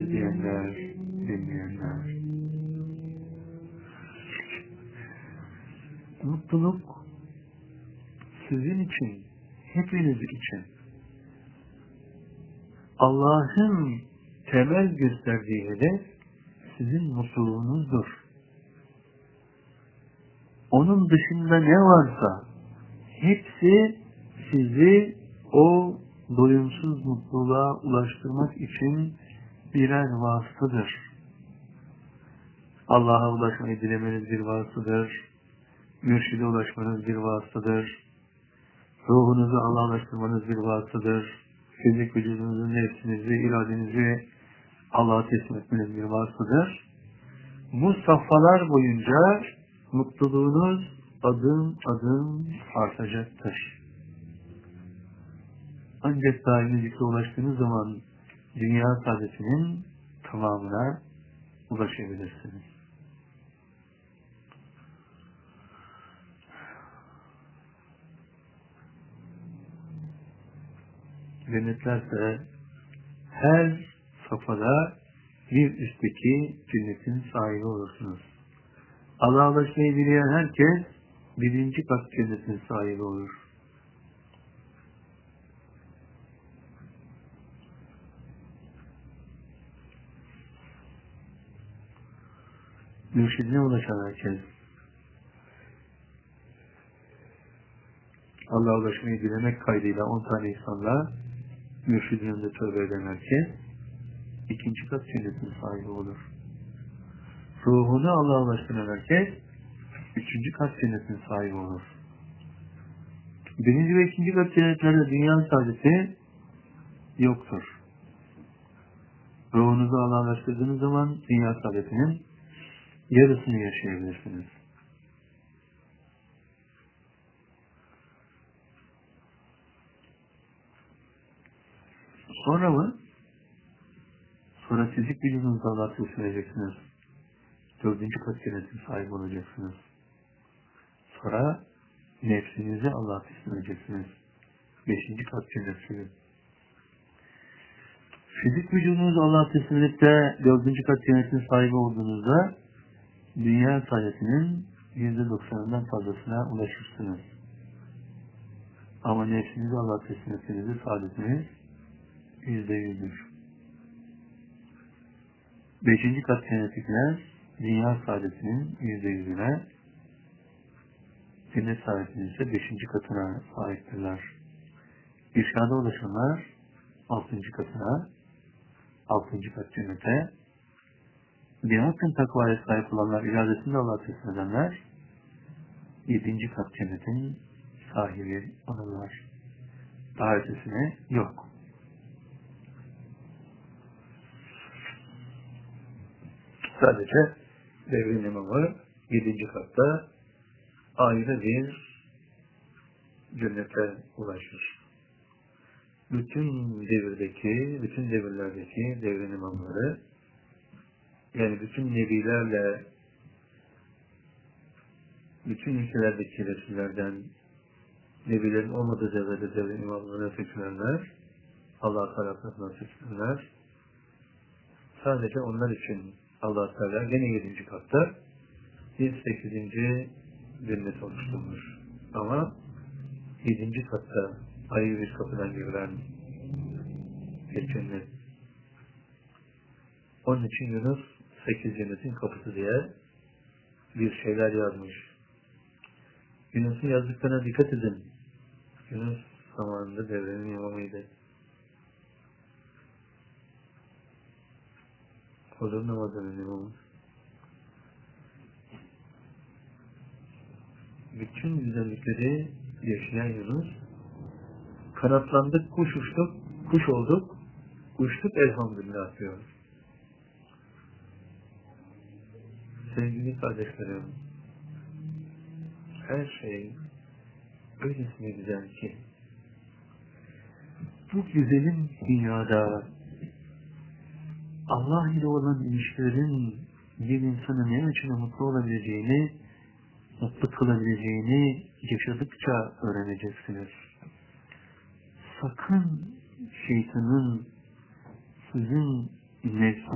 izleyenler, dinleyenler. Mutluluk sizin için, hepiniz için Allah'ın temel gösterdiği hedef sizin mutluluğunuzdur. Onun dışında ne varsa hepsi sizi o doyumsuz mutluluğa ulaştırmak için birer vasıtadır. Allah'a ulaşmayı dilemeniz bir vasıtadır. Mürşide ulaşmanız bir vasıtadır. Ruhunuzu Allah'laştırmanız bir vasıtadır. Fizik vücudunuzun nefsinizi, iradenizi Allah'a teslim etmeniz bir vasıtadır. Bu safhalar boyunca mutluluğunuz adım adım artacaktır. Ancak daimi zikre ulaştığınız zaman dünya saadetinin tamamına ulaşabilirsiniz. Cennetlerse her safhada bir üstteki cennetin sahibi olursunuz. Allah'a ulaşmayı dileyen herkes birinci kat cennetin sahibi olur. Mürşidine ulaşan herkes, Allah'a ulaşmayı dilemek kaydıyla 10 tane insanla mürşidin önünde tövbe eden herkes ikinci kat cennetin sahibi olur. Ruhunu Allah'a ulaştıran herkes üçüncü kat cennetin sahibi olur. Birinci ve ikinci kat cennetlerde dünya saadeti yoktur. Ruhunuzu Allah'a ulaştırdığınız zaman dünya saadetinin yarısını yaşayabilirsiniz. Sonra mı? Sonra fizik vücudunuzu Allah'a teslim edeceksiniz. Dördüncü kat cennetin sahibi olacaksınız. Sonra nefsinizi Allah'a teslim edeceksiniz. Beşinci kat cennet. Fizik vücudunuzu Allah'a teslim edip de dördüncü kat cennetin sahibi olduğunuzda dünya saadetinin %90'ından fazlasına ulaşırsınız. Ama nefsinizi Allah'a teslim ettiğinizde saadetiniz %100'dür. Beşinci kat cennetlikler dünya saadetinin %100'üne, cennet saadetinin ise 5. katına sahiptirler. İrşada ulaşanlar 6. katına, 6. kat cennete, bir hakkın takvaya sahip olanlar, iradesinde Allah'a teslim edenler 7. kat cennetin sahibi olurlar. Daha ötesine yok. Sadece devrin imamı 7. katta ayrı bir cennete ulaşır. Bütün devirdeki, bütün devirlerdeki devrin imamları, yani bütün nebilerle, bütün ülkelerdeki Resullerden, nebilerin olmadığı devrede devrin imamlarına seçilenler, Allah-u Teala tarafından seçilenler, sadece onlar için Allah-u Teala gene 7. katta bir 8. cennet oluşturmuş. Ama 7. katta ayrı bir kapıdan girilen bir cennet. Onun için Yunus 8 cennetin kapısı diye bir şeyler yazmış. Yunus'un yazdıklarına dikkat edin. Yunus zamanında devrenin imamıydı. Huzur namazının imamı. Bütün güzellikleri yaşayan Yunus, kanatlandık, kuş uçtuk, kuş olduk, uçtuk elhamdülillah diyor. Sevgili kardeşlerim, her şey öylesine güzel ki, bu güzelim dünyada Allah ile olan ilişkilerin bir insanın ne için mutlu olabileceğini, mutlu kılabileceğini yaşadıkça öğreneceksiniz. Sakın şeytanın sizin nefsiniz